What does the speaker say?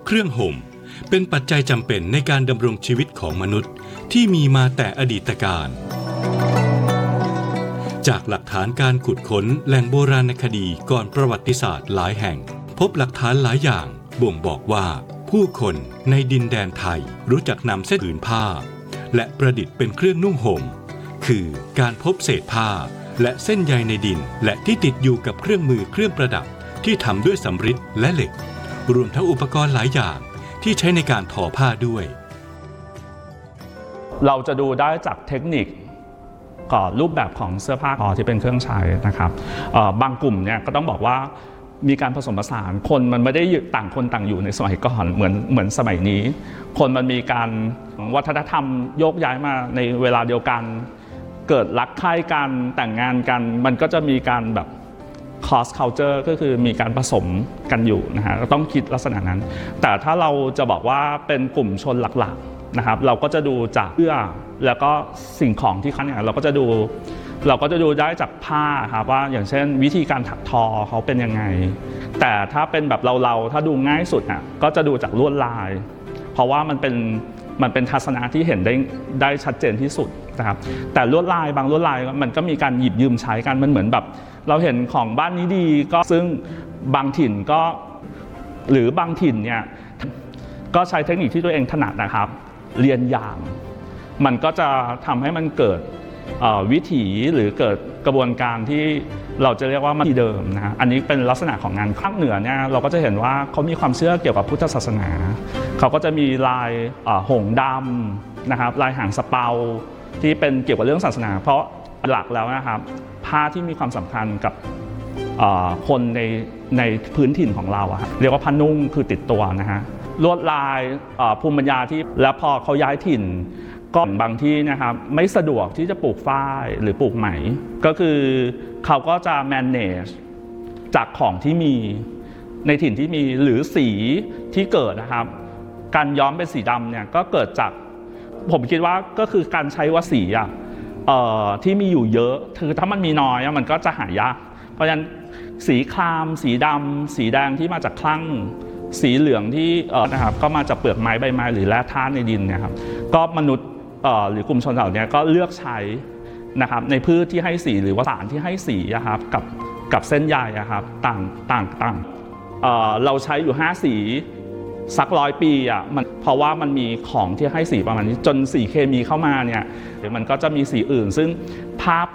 เครื่องห่มเป็นปัจจัยจำเป็นในการดำรงชีวิตของมนุษย์ที่มีมาแต่อดีตกาลจากหลักฐานการขุดค้นแหล่งโบราณคดีก่อนประวัติศาสตร์หลายแห่งพบหลักฐานหลายอย่างบ่งบอกว่าผู้คนในดินแดนไทยรู้จักนำเส้นผืนผ้าและประดิษฐ์เป็นเครื่องนุ่งห่มคือการพบเศษผ้าและเส้นใยในดินและที่ติดอยู่กับเครื่องมือเครื่องประดับที่ทำด้วยสำริดและเหล็กรวมทั้งอุปกรณ์หลายอย่างที่ใช้ในการทอผ้าด้วยเราจะดูได้จากเทคนิครูปแบบของเสื้อผ้าที่เป็นเครื่องใช้นะครับบางกลุ่มเนี่ยก็ต้องบอกว่ามีการผสมผสานคนมันไม่ได้ต่างคนต่างอยู่ในสมัยก่อนเหมือนสมัยนี้คนมันมีการวัฒนธรรมโยกย้ายมาในเวลาเดียวกันเกิดรักใคร่กันแต่งงานกันมันก็จะมีการแบบ cross culture ก็คือมีการผสมกันอยู่นะฮะต้องคิดลักษณะนั้นแต่ถ้าเราจะบอกว่าเป็นกลุ่มชนหลักๆนะครับเราก็จะดูจากเสื้อแล้วก็สิ่งของที่เขาเนี่ยเราก็จะดูได้จากผ้าครับว่าอย่างเช่นวิธีการถักทอเขาเป็นยังไงแต่ถ้าเป็นแบบเราถ้าดูง่ายสุดอ่ะก็จะดูจากลวดลายเพราะว่ามันเป็นทัศนะที่เห็นได้ชัดเจนที่สุดนะครับแต่ลวดลายบางลวดลายมันก็มีการหยิบยืมใช้กันมันเหมือนแบบเราเห็นของบ้านนี้ดีก็ซึ่งบางถิ่นก็หรือบางถิ่นเนี่ยก็ใช้เทคนิคที่ตัวเองถนัดนะครับเรียนอย่างมันก็จะทำให้มันเกิดวิถีหรือเกิดกระบวนการที่เราจะเรียกว่ามัธยมนะฮะอันนี้เป็นลักษณะของงานภาคเหนือเนี่ยเราก็จะเห็นว่าเขามีความเชื่อเกี่ยวกับพุทธศาสนาเขาก็จะมีลายหงส์ดำนะครับลายหางสะเปาที่เป็นเกี่ยวกับเรื่องศาสนาเพราะหลักแล้วนะครับผ้าที่มีความสำคัญกับคนในพื้นถิ่นของเราเรียกว่าผ้านุ่งคือติดตัวนะฮะลวดลายภูมิปัญญาที่แล้วพอเขาย้ายถิ่นก็บางที่นะครับไม่สะดวกที่จะปลูกฝ้ายหรือปลูกไหมก็คือเขาก็จะ manage จากของที่มีในถิ่นที่มีหรือสีที่เกิดนะครับการย้อมเป็นสีดำเนี่ยก็เกิดจากผมคิดว่าก็คือการใช้วสีที่มีอยู่เยอะคือถ้ามันมีน้อยมันก็จะหายากเพราะฉะนั้นสีครามสีดำสีแดงที่มาจากคลั่งสีเหลืองที่นะครับก็มาจากเปลือกไม้ใบไม้หรือแร่ธาตุในดินเนี่ยครับก็มนุษย์หรือกลุ่มชนเหล่านี้ก็เลือกใช้นะครับในพืชที่ให้สีหรือว่าสารที่ให้สีครับกับเส้นใยครับต่างเราใช้อยู่5สีสัก100 ปีมันเพราะว่ามันมีของที่ให้สีประมาณนี้จนสีเคมีเข้ามาเนี่ยเดี๋ยวมันก็จะมีสีอื่นซึ่งผ้า